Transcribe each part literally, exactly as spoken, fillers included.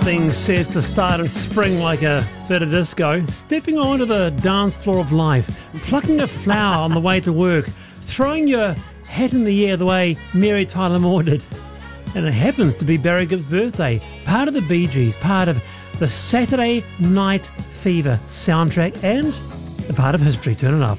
Nothing says the start of spring like a bit of disco. Stepping onto the dance floor of life, plucking a flower on the way to work, throwing your hat in the air the way Mary Tyler Moore did. And it happens to be Barry Gibb's birthday, part of the Bee Gees, part of the Saturday Night Fever soundtrack, and a part of history. Turn it up.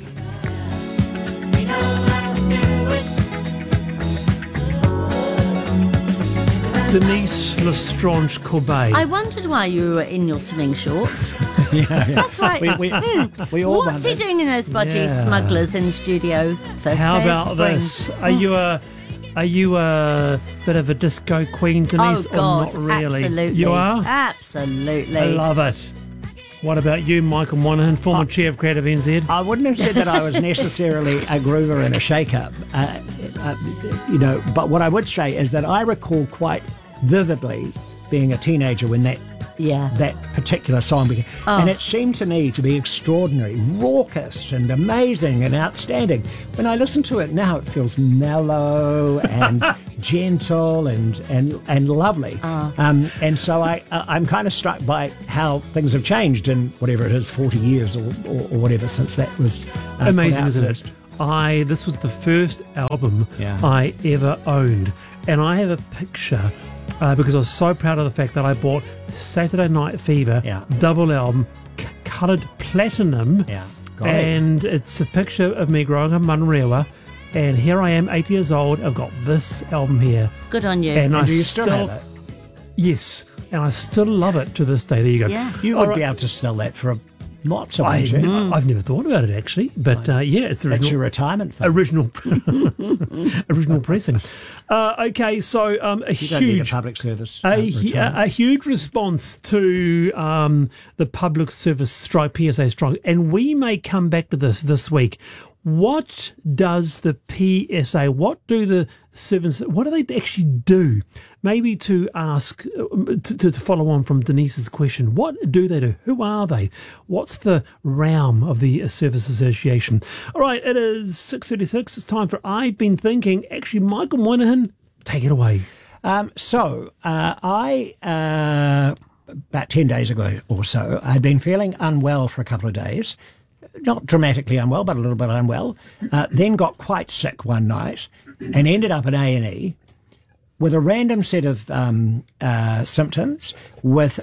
Denise Lestrange Corbet. I wondered why you were in your swimming shorts. yeah, yeah. That's like, we, we, hmm, we all what's he wondered. doing in those budgie Yeah. smugglers in studio? First How day about of spring. this? Are you a are you a bit of a disco queen, Denise, Oh God, or not really? absolutely. You are? Absolutely. I love it. What about you, Michael Monahan, former chair of Creative N Z? I wouldn't have said that I was necessarily a groover and a shaker, uh, uh, you know, but what I would say is that I recall quite vividly being a teenager when that Yeah. that particular song began. Oh. And it seemed to me to be extraordinary, raucous and amazing and outstanding. When I listen to it now, it feels mellow and gentle and, and, and lovely. Oh. Um, and so I, uh, I'm kind of struck by how things have changed in whatever it is, forty years or, or, or whatever since that was uh, Amazing, put out isn't first. it? I this was the first album Yeah. I ever owned, and I have a picture uh, because I was so proud of the fact that I bought Saturday Night Fever Yeah. double album, c- coloured platinum, Yeah, got it. and it's a picture of me growing up in Munrewa, and here I am, eight years old. I've got this album here, Good on you. and I And do you still, have it? Yes, and I still love it to this day. There you go. Yeah. You All would right. be able to sell that for a lots of I, money. I've never thought about it actually, but uh, yeah, it's the That's original. your retirement fund. Original, original pressing. Uh, okay, so um, a You don't need a huge, public service. a, uh, hu- retirement. a huge response to um, the public service strike, P S A strike, and we may come back to this this week. What does the P S A? What do the servants? What do they actually do? Maybe to ask uh, to, to follow on from Denise's question. What do they do? Who are they? What's the realm of the Service Association? All right, it is six thirty-six. It's time for I've Been Thinking. Actually, Michael Moynihan, take it away. Um, so uh, I uh, about ten days ago or so, I'd been feeling unwell for a couple of days. Not dramatically unwell, but a little bit unwell. Uh, then got quite sick one night and ended up in A and E with a random set of um, uh, symptoms, with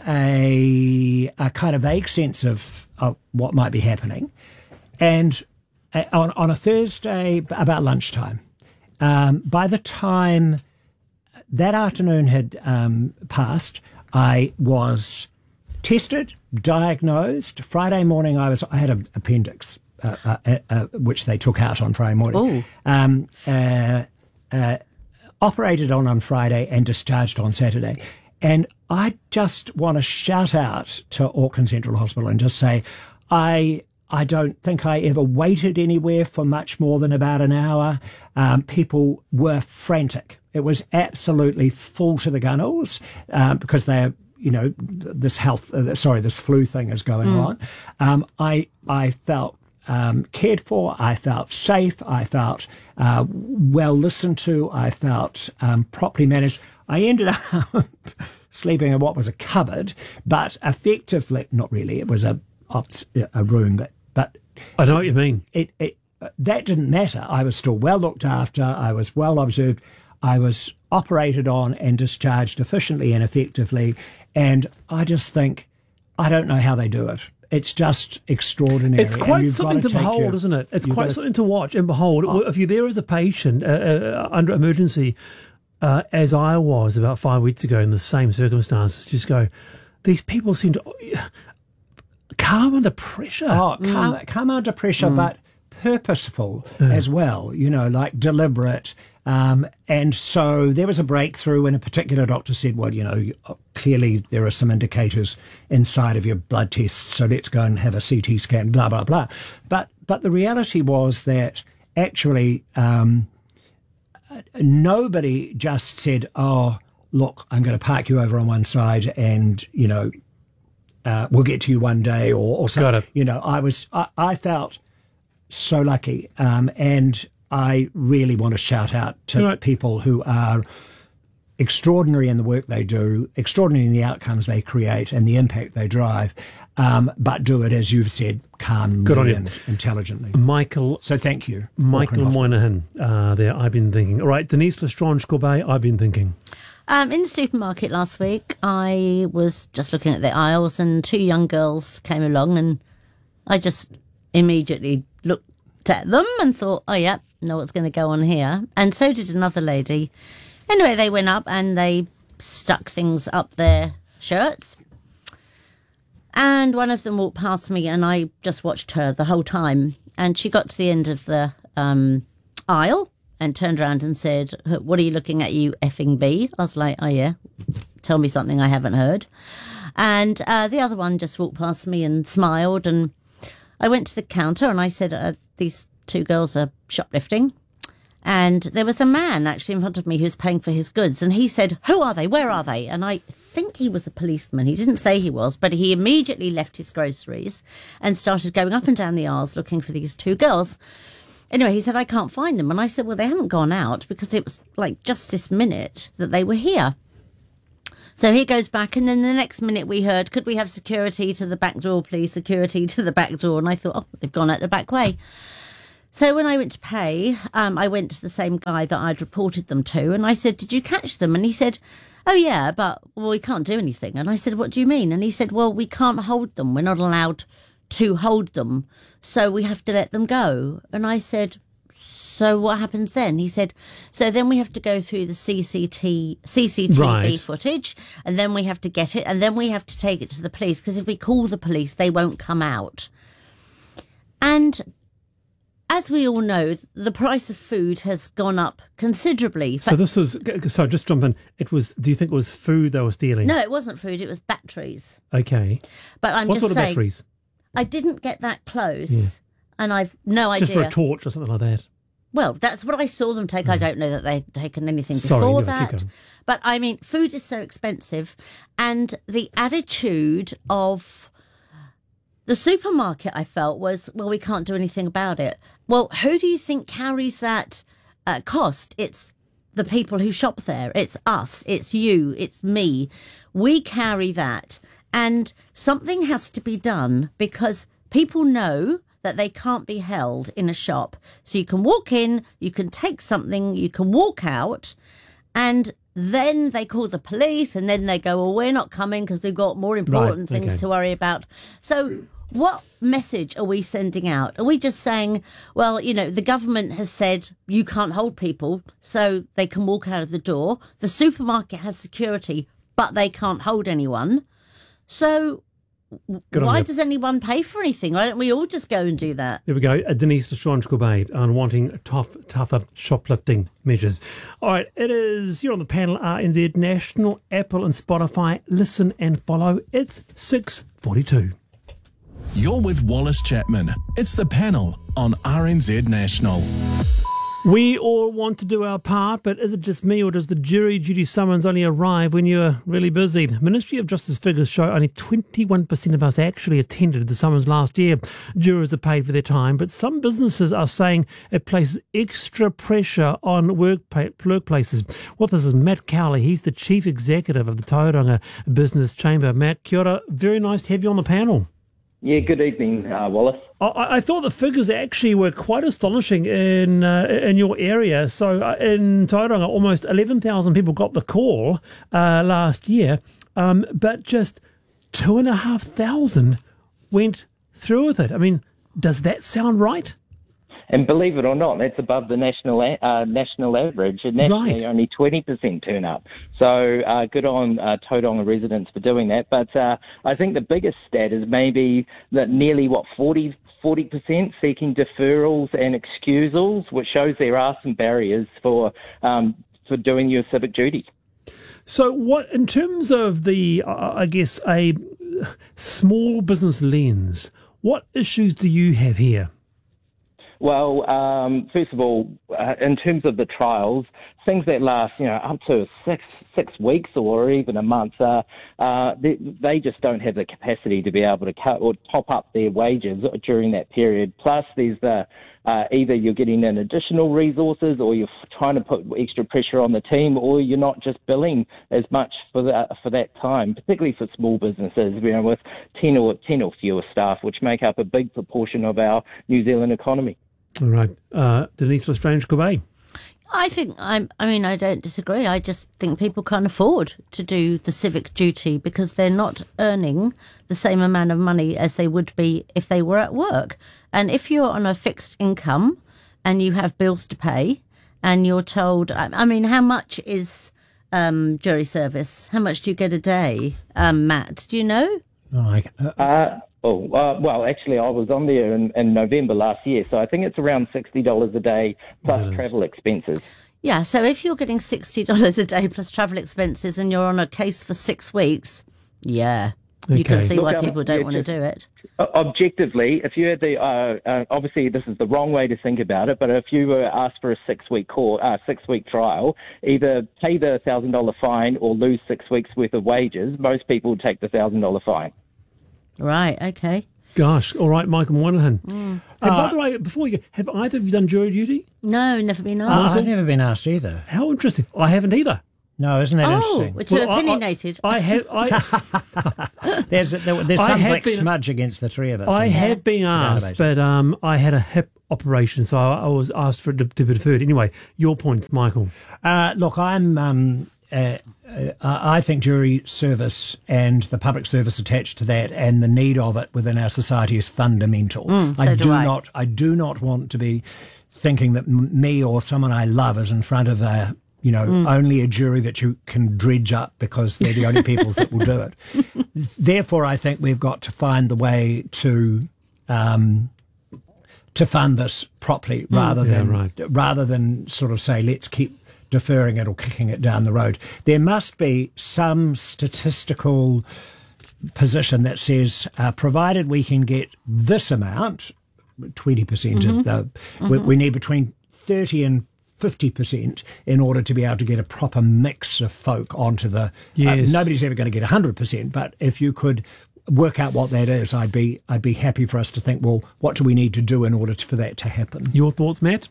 a, a kind of vague sense of, of what might be happening. And uh, on, on a Thursday, about lunchtime, um, by the time that afternoon had um, passed, I was tested, diagnosed. Friday morning, I was I had an appendix, uh, uh, uh, which they took out on Friday morning. Ooh. Um, uh, uh, operated on on Friday and discharged on Saturday. And I just want to shout out to Auckland Central Hospital and just say, I I don't think I ever waited anywhere for much more than about an hour. Um, people were frantic. It was absolutely full to the gunnels um, because they're, you know, this health, uh, sorry, this flu thing is going Mm. on. Um, I I felt um, cared for. I felt safe. I felt uh, well listened to. I felt um, properly managed. I ended up sleeping in what was a cupboard, but effectively, not really. It was a a room, but but I know what you mean. it, it that didn't matter. I was still well looked after. I was well observed. I was operated on and discharged efficiently and effectively. And I just think, I don't know how they do it. It's just extraordinary. It's And quite you've something got to take behold, your- isn't it? It's you've quite got to- something to watch and behold. If you're there as a patient uh, uh, under emergency, uh, as I was about five weeks ago in the same circumstances, just go, these people seem to calm under pressure. Oh, come, come under pressure, but purposeful as well, you know, like deliberate. Um, and so there was a breakthrough, and a particular doctor said, well, you know, you- clearly there are some indicators inside of your blood tests, so let's go and have a C T scan, blah, blah, blah. But, but the reality was that actually um, nobody just said, oh, look, I'm going to park you over on one side and, you know, uh, we'll get to you one day or, or something. Got it. You know, I was, I, I felt so lucky. Um, and I really want to shout out to Right. people who are extraordinary in the work they do, extraordinary in the outcomes they create and the impact they drive, um, but do it, as you've said, calmly and intelligently. Michael. So thank you. Michael Moynihan, uh, there, I've been thinking. All right, Denise Lestrange-Corbet, I've been thinking. Um, in the supermarket last week, I was just looking at the aisles and two young girls came along and I just immediately looked at them and thought, oh, yeah, know what's going to go on here. And so did another lady. Anyway, they went up and they stuck things up their shirts. And one of them walked past me and I just watched her the whole time. And she got to the end of the um, aisle and turned around and said, what are you looking at, you effing bee? I was like, oh, yeah, tell me something I haven't heard. And uh, the other one just walked past me and smiled. And I went to the counter and I said, uh, these two girls are shoplifting. And there was a man actually in front of me who was paying for his goods. And he said, who are they? Where are they? And I think he was a policeman. He didn't say he was, but he immediately left his groceries and started going up and down the aisles looking for these two girls. Anyway, he said, I can't find them. And I said, well, they haven't gone out because it was like just this minute that they were here. So he goes back, and then the next minute we heard, could we have security to the back door, please? Security to the back door. And I thought, oh, they've gone out the back way. So when I went to pay, um, I went to the same guy that I'd reported them to, and I said, did you catch them? And he said, oh, yeah, but well, we can't do anything. And I said, what do you mean? And he said, well, we can't hold them. We're not allowed to hold them, so we have to let them go. And I said, so what happens then? He said, so then we have to go through the C C T V right. footage, and then we have to get it, and then we have to take it to the police, because if we call the police, they won't come out. And as we all know, the price of food has gone up considerably. So this was, sorry, just jump in. It was, do you think it was food they were stealing? No, it wasn't food, it was batteries. Okay. But I'm what just sort saying, of batteries? I didn't get that close, Yeah. and I've no idea. Just for a torch or something like that? Well, that's what I saw them take. Mm. I don't know that they'd taken anything Sorry, before no, that. But, I mean, food is so expensive, and the attitude of the supermarket, I felt, was, well, we can't do anything about it. Well, who do you think carries that uh, cost? It's the people who shop there. It's us. It's you. It's me. We carry that. And something has to be done, because people know that they can't be held in a shop. So you can walk in, you can take something, you can walk out, and then they call the police, and then they go, well, we're not coming because we've got more important right, things okay. to worry about. So what message are we sending out? Are we just saying, well, you know, the government has said you can't hold people, so they can walk out of the door. The supermarket has security, but they can't hold anyone. So why does anyone pay for anything? Why don't we all just go and do that? Here we go. Uh, Denise Lestrange-Corbet on wanting tough, tougher shoplifting measures. All right, it is, you're on the panel, R N Z National, Apple and Spotify. Listen and follow. It's six forty-two. You're with Wallace Chapman. It's the panel on R N Z National. We all want to do our part, but is it just me, or does the jury duty summons only arrive when you're really busy? Ministry of Justice figures show only twenty-one percent of us actually attended the summons last year. Jurors are paid for their time, but some businesses are saying it places extra pressure on work workplaces. Well, this is Matt Cowley. He's the Chief Executive of the Tauranga Business Chamber. Matt, kia ora. Very nice to have you on the panel. Yeah, good evening, uh, Wallace. I, I thought the figures actually were quite astonishing in uh, in your area. So uh, in Tauranga, almost eleven thousand people got the call uh, last year, um, but just two and a half thousand went through with it. I mean, does that sound right? And believe it or not, that's above the national uh, national average. And nationally, right. only twenty percent turn up. So uh, good on uh, Tauranga residents for doing that. But uh, I think the biggest stat is maybe that nearly, what, forty percent seeking deferrals and excusals, which shows there are some barriers for um, for doing your civic duty. So what, in terms of the, uh, I guess, a small business lens, what issues do you have here? Well, um, first of all, uh, in terms of the trials, things that last, you know, up to six six weeks or even a month, uh, uh, they, they just don't have the capacity to be able to cut or top up their wages during that period. Plus, there's the uh, either you're getting in additional resources, or you're trying to put extra pressure on the team, or you're not just billing as much for that for that time, particularly for small businesses, you know, with ten or ten or fewer staff, which make up a big proportion of our New Zealand economy. All right, uh, Denise Lestrange-Corbet. I think, I'm, I mean, I don't disagree. I just think people can't afford to do the civic duty because they're not earning the same amount of money as they would be if they were at work. And if you're on a fixed income and you have bills to pay and you're told, I, I mean, how much is um, jury service? How much do you get a day, um, Matt? Do you know? Oh, I, uh, Uh, oh, uh, well, actually, I was on there in, in November last year, so I think it's around sixty dollars a day plus Yes. travel expenses. Yeah, so if you're getting sixty dollars a day plus travel expenses and you're on a case for six weeks, yeah, you can Okay. see Look, why um, people don't yeah, want to just- do it. O- Objectively, if you had the, uh, uh, obviously this is the wrong way to think about it, but if you were asked for a six-week court, uh, six-week trial, either pay the one thousand dollars fine or lose six weeks' worth of wages, most people would take the one thousand dollars fine. Right, okay. Gosh, all right, Michael Moynihan. Mm. And by the way, before you go, have either of you done jury duty? No, never been uh, asked. I've never been asked either. How interesting. I haven't either. No, isn't that Oh, interesting? we're too Well, I- I- opinionated. I have. I, There's there, there's I some have black been- smudge against the three of us. I in there. have been asked, Database. but um, I had a hip operation, so I, I was asked for it to, to be deferred. Anyway, your points, Michael. Uh, look, I'm. Um, uh, uh, I think jury service and the public service attached to that, and the need of it within our society is fundamental. so I do do I. not. I do not want to be thinking that m- me or someone I love is in front of a. You know, only a jury that you can dredge up because they're the only people that will do it. Therefore, I think we've got to find the way to um, to fund this properly, rather Yeah, than right. rather than sort of say let's keep deferring it or kicking it down the road. There must be some statistical position that says, uh, provided we can get this amount, twenty percent of the, we, we need between thirty and fifty percent in order to be able to get a proper mix of folk onto the. Yes. Uh, nobody's ever going to get one hundred percent, but if you could work out what that is, I'd be I'd be happy for us to think, well, what do we need to do in order to, for that to happen? Your thoughts, Matt?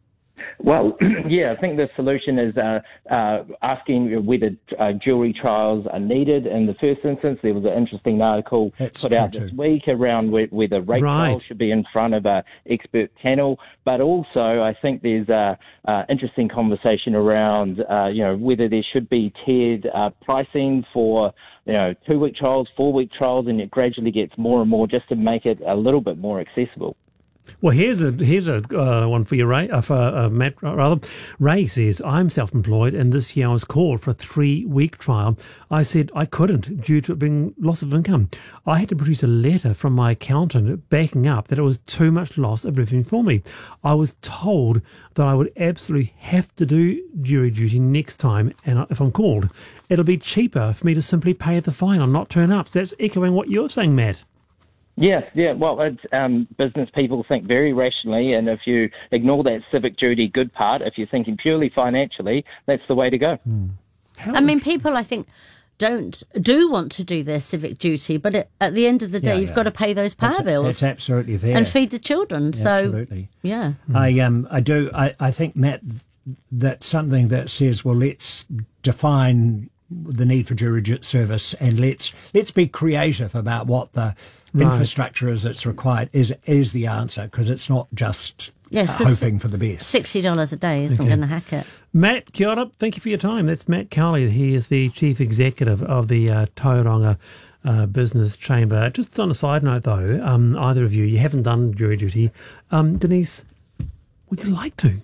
Well, yeah, I think the solution is uh, uh, asking whether uh, jury trials are needed. In the first instance, there was an interesting article That's put true out this too. week around whe- whether rape Right. trials should be in front of an expert panel. But also, I think there's a uh, interesting conversation around, uh, you know, whether there should be tiered uh, pricing for, you know, two-week trials, four-week trials, and it gradually gets more and more just to make it a little bit more accessible. Well, here's a here's a uh, one for you, Ray. Uh, for uh, Matt, rather. Ray says, "I'm self-employed, and this year I was called for a three-week trial. I said I couldn't due to it being loss of income. I had to produce a letter from my accountant backing up that it was too much loss of revenue for me. I was told that I would absolutely have to do jury duty next time, and if I'm called, it'll be cheaper for me to simply pay the fine or not turn up." So that's echoing what you're saying, Matt. Yes, yeah. Well, it's, um, business people think very rationally, and if you ignore that civic duty good part, if you're thinking purely financially, that's the way to go. How I mean, people, I think, don't do want to do their civic duty, but at, at the end of the day, Yeah, you've yeah. got to pay those power That's, bills that's absolutely fair. and feed the children. So, Absolutely. yeah. I um I do I, I think, Matt, that something that says, well, let's define the need for jury ju- service and let's let's be creative about what the Right. infrastructure is that's required is is the answer, because it's not just Yes, uh, this- hoping for the best. sixty dollars a day isn't Okay. going to hack it. Matt, kia ora. Thank you for your time. That's Matt Cowley. He is the Chief Executive of the uh, Tauranga uh, Business Chamber. Just on a side note, though, um, either of you, you haven't done jury duty. Um, Denise, would you like to?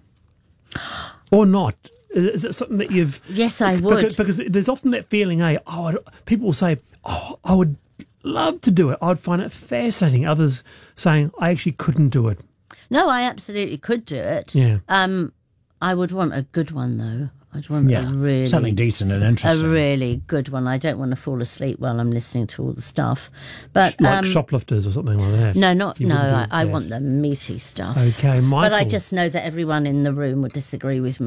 Or not? Is it something that you've... Yes, I would. Because, because there's often that feeling, eh? Oh, I'd- people will say, oh, I would love to do it. I'd find it fascinating. Others saying, I actually couldn't do it. No, I absolutely could do it. Yeah. Um, I would want a good one, though. I'd want Yeah, a really something decent and a interesting. really good one. I don't want to fall asleep while I'm listening to all the stuff. But Like um, shoplifters or something like that. no, not You no. wouldn't do I, I that. want the meaty stuff. Okay, Michael. But I just know that everyone in the room would disagree with me.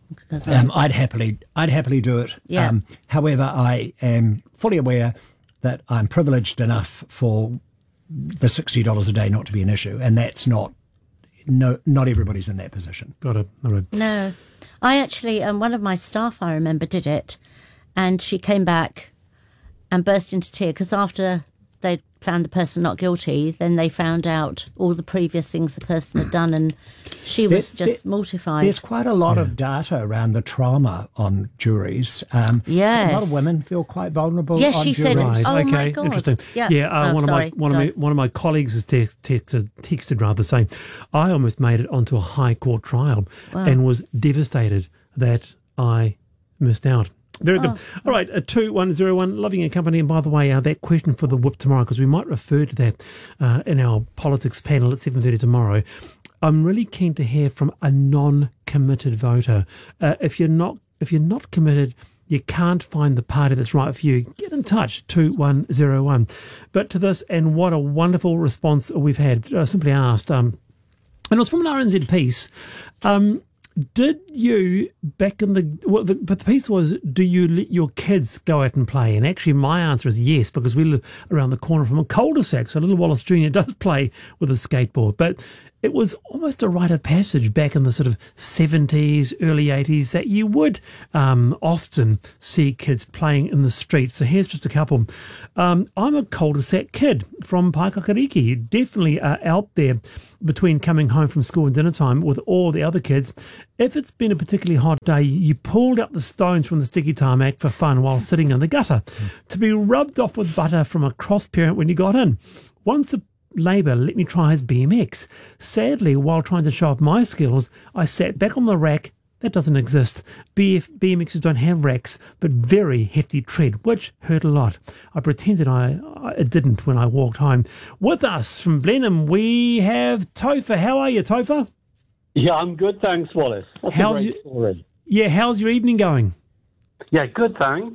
Because I, Um, I'd happily, I'd happily do it. Yeah. Um, however, I am fully aware that I'm privileged enough for the sixty dollars a day not to be an issue, and that's not. No, not everybody's in that position. Got it. All right. no, I actually, um, one of my staff, I remember, did it, and she came back and burst into tears because after they found the person not guilty, then they found out all the previous things the person had done, and she was There- just there- mortified. There's quite a lot of data around the trauma on juries. Um, Yes. a lot of women feel quite vulnerable. Yes, on she said- juries. Right. Oh, okay. my God. Interesting. Yeah. Yeah. Uh, Oh, one sorry. of my one of my Go. one of my colleagues has te- texted, texted rather saying, I almost made it onto a high court trial and was devastated that I missed out. Very good. All right, uh, two one zero one, loving your company. And by the way, uh, that question for the whip tomorrow, because we might refer to that uh, in our politics panel at seven thirty tomorrow. I'm really keen to hear from a non-committed voter. Uh, if you're not, if you're not committed, you can't find the party that's right for you, get in touch, two one zero one. But to this, and what a wonderful response we've had. I simply asked, um, and it was from an R N Z piece. Um, did you, back in the, well, the, but the piece was, do you let your kids go out and play? And actually my answer is yes, because we live around the corner from a cul-de-sac, so little Wallace Junior does play with a skateboard. But it was almost a rite of passage back in the sort of seventies, early eighties that you would um, often see kids playing in the streets. So here's just a couple. Um, I'm a cul-de-sac kid from Paikakariki, definitely uh, out there between coming home from school and dinner time with all the other kids. If it's been a particularly hot day, you pulled out the stones from the sticky tarmac for fun while sitting in the gutter to be rubbed off with butter from a cross parent when you got in. Once a Labour let me try his B M X. Sadly, while trying to show off my skills, I sat back on the rack. That doesn't exist. B F, B M Xs don't have racks, but very hefty tread, which hurt a lot. I pretended I, I didn't when I walked home. With us from Blenheim, we have Topher. How are you, Topher? Yeah, I'm good, thanks, Wallace. That's How's a great you- story. Yeah, how's your evening going? Yeah, good, thanks.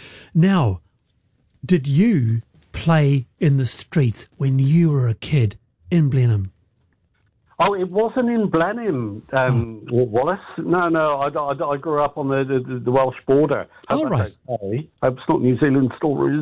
Now, did you play in the streets when you were a kid in Blenheim? Oh, it wasn't in Blenheim, um, Wallace. No, no, I, I, I grew up on the, the, the Welsh border. Oh, Hope right. that's okay. Hope it's not New Zealand stories.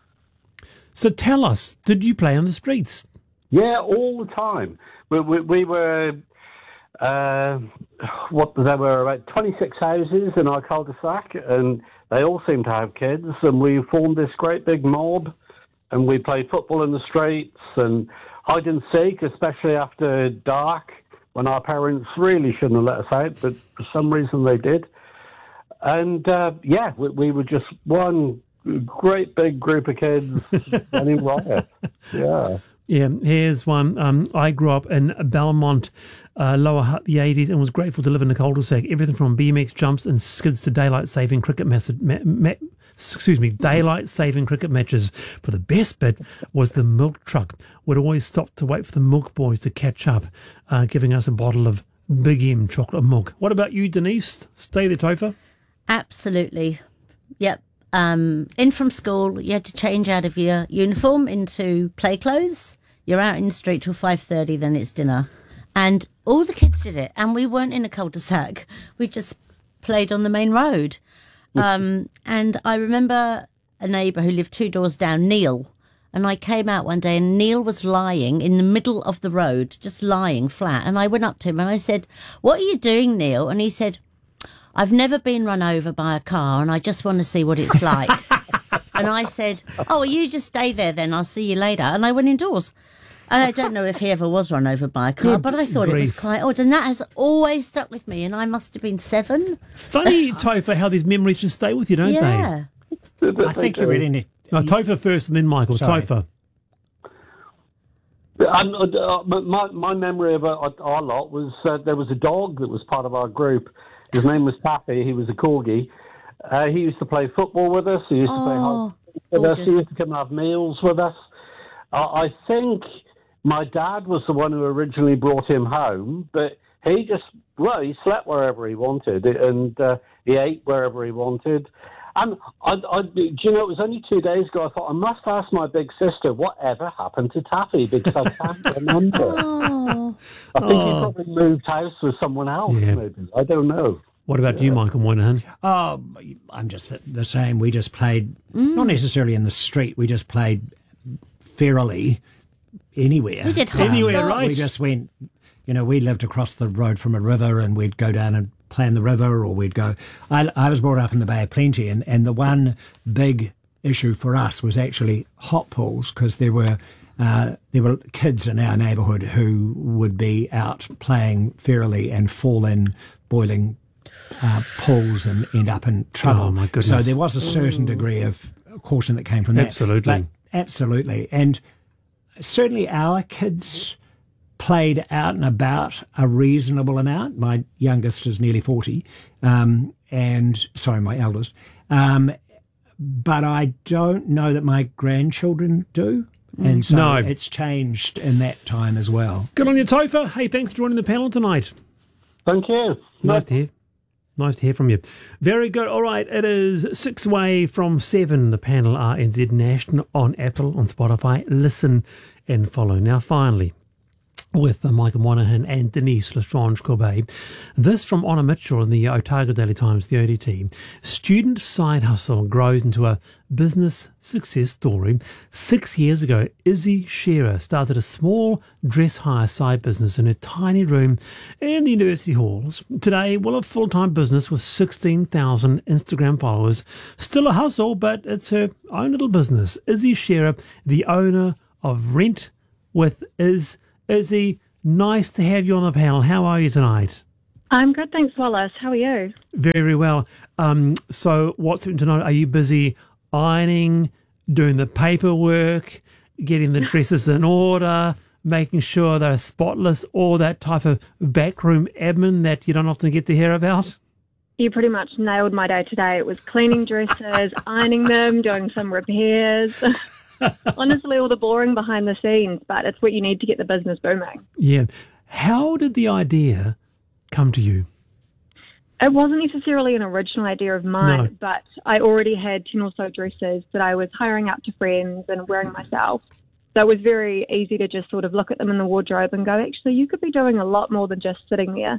So tell us, did you play on the streets? Yeah, all the time. We, we, we were, uh, what, there were about twenty-six houses in our cul-de-sac, and they all seemed to have kids, and we formed this great big mob, and we played football in the streets, and hide and seek, especially after dark, when our parents really shouldn't have let us out, but for some reason they did. And, uh, yeah, we, we were just one great big group of kids running riot. Yeah. Yeah, here's one. Um, I grew up in Belmont, uh, Lower Hutt, the eighties, and was grateful to live in a cul-de-sac. Everything from B M X jumps and skids to daylight-saving cricket method, ma- ma- excuse me, daylight-saving cricket matches. But the best bit was the milk truck would always stop to wait for the milk boys to catch up, uh, giving us a bottle of Big M chocolate milk. What about you, Denise? Stay there, Topher. Absolutely. Yep. Um, in from school, you had to change out of your uniform into play clothes. You're out in the street till five thirty, then it's dinner. And all the kids did it. And we weren't in a cul-de-sac. We just played on the main road. Um, and I remember a neighbour who lived two doors down, Neil. And I came out one day and Neil was lying in the middle of the road, just lying flat. And I went up to him and I said, "What are you doing, Neil?" And he said, "I've never been run over by a car and I just want to see what it's like." And I said, "Oh, well, you just stay there then. I'll see you later." And I went indoors. And I don't know if he ever was run over by a car, Good but I thought it was grief. quite odd. And that has always stuck with me. And I must have been seven. Funny, Topher, how these memories just stay with you, don't Yeah. I think you really need. they? No, Topher first and then Michael. Sorry. Topher. Um, uh, my, my memory of our, our lot was uh, there was a dog that was part of our group. His name was Taffy. He was a corgi. Uh, he used to play football with us. He used to play Oh, hockey with us. He gorgeous. used to come and have meals with us. Uh, I think my dad was the one who originally brought him home, but he just, well, he slept wherever he wanted and uh, he ate wherever he wanted. And I, I, do you know, it was only two days ago I thought, I must ask my big sister whatever happened to Taffy because I can't remember. Oh. I think he Oh. probably moved house with someone else, Yeah. maybe. I don't know. What about you, Michael Moynihan? Oh, I'm just the, the same. We just played, mm. not necessarily in the street, we just played fairly anywhere. We did anywhere, right? We just went, you know, we lived across the road from a river and we'd go down and play in the river, or we'd go. I, I was brought up in the Bay of Plenty, and, and the one big issue for us was actually hot pools, because there were uh, there were kids in our neighbourhood who would be out playing fairly and fall in boiling uh, pools and end up in trouble. Oh, my goodness. So there was a certain degree of caution that came from that. Absolutely. But absolutely. And certainly our kids played out and about a reasonable amount. My youngest is nearly forty, um, and sorry, my eldest. Um, but I don't know that my grandchildren do. And so No. it's changed in that time as well. Good on you, Topher. Hey, thanks for joining the panel tonight. Thank you. Nice to hear. Nice to hear from you. Very good. All right, it is six away from seven. The panel R N Z National on Apple, on Spotify. Listen and follow. Now, finally, with uh, Michael Moynihan and Denise Lestrange-Corbet. This from Honor Mitchell in the Otago Daily Times, the O D T. Student side hustle grows into a business success story. Six years ago, Izzy Shearer started a small dress hire side business in her tiny room in the university halls. Today, well, a full-time business with sixteen thousand Instagram followers. Still a hustle, but it's her own little business. Izzy Shearer, the owner of Rent with Iz. Izzy, nice to have you on the panel. How are you tonight? I'm good, thanks, Wallace. How are you? Very, very well. Um, so what's happening tonight? Are you busy ironing, doing the paperwork, getting the dresses in order, making sure they're spotless, all that type of backroom admin that you don't often get to hear about? You pretty much nailed my day today. It was cleaning dresses, ironing them, doing some repairs. Honestly, all the boring behind the scenes, but it's what you need to get the business booming. Yeah. How did the idea come to you? It wasn't necessarily an original idea of mine, No. but I already had ten or so dresses that I was hiring out to friends and wearing myself. So it was very easy to just sort of look at them in the wardrobe and go, actually, you could be doing a lot more than just sitting there.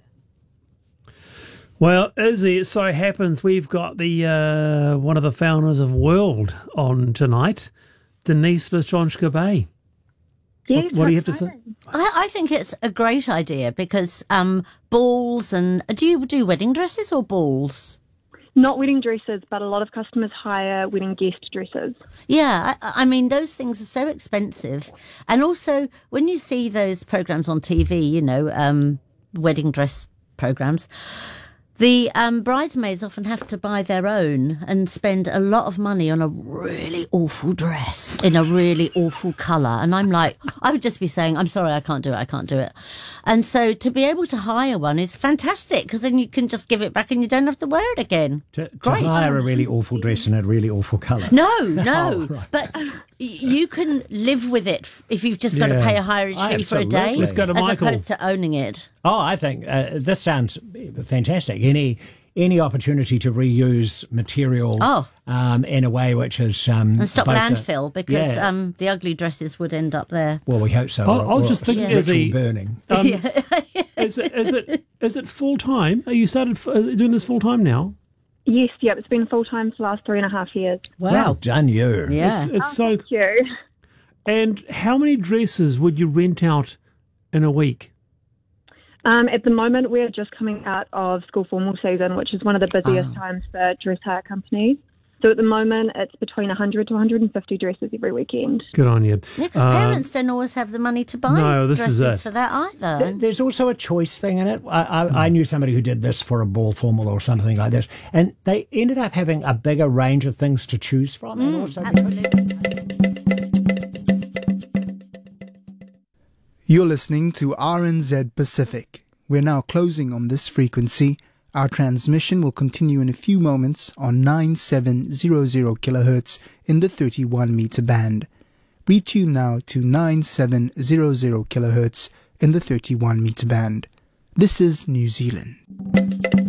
Well, Izzy, it so happens we've got the uh, one of the founders of World on tonight, Denise Lestrange-Corbet. Yes, What, what do you have to say? I, I think it's a great idea because um, balls and do you do wedding dresses or balls? Not wedding dresses, but a lot of customers hire wedding guest dresses. Yeah, I, I mean, those things are so expensive. And also, when you see those programs on T V, you know, um, wedding dress programs, the um, bridesmaids often have to buy their own and spend a lot of money on a really awful dress in a really awful colour. And I'm like, I would just be saying, I'm sorry, I can't do it, I can't do it. And so to be able to hire one is fantastic because then you can just give it back and you don't have to wear it again. To, to Great. hire a really awful dress in a really awful colour. No, no. Oh, right. But y- you can live with it if you've just got Yeah. to pay a hireage fee for a day. Absolutely. Let's go to as Michael. opposed to owning it. Oh, I think uh, this sounds fantastic. Any any opportunity to reuse material Oh. um, in a way which is um, And stop both a- landfill because yeah. um, the ugly dresses would end up there. well, we hope so. I- I was or- just or thinking, ritual Izzy- burning. Um, is it is it is it full time? Are you started f- uh, doing this full time now? Yes, yep, it's been full-time for the last three and a half years. Well done, you. Yeah. It's, it's so. Thank you. And how many dresses would you rent out in a week? Um, at the moment, we're just coming out of school formal season, which is one of the busiest Ah. times for dress hire companies. So at the moment, it's between one hundred to one hundred fifty dresses every weekend. Good on you. Yeah, because Um, parents don't always have the money to buy No, this is dresses it. for that either. Th- There's also a choice thing in it. I, I, I knew somebody who did this for a ball formal or something like this, and they ended up having a bigger range of things to choose from. and also You're listening to R N Z Pacific. We're now closing on this frequency. Our transmission will continue in a few moments on nine seven hundred kilohertz in the thirty-one meter band. Retune now to nine seven hundred kilohertz in the thirty-one meter band. This is New Zealand.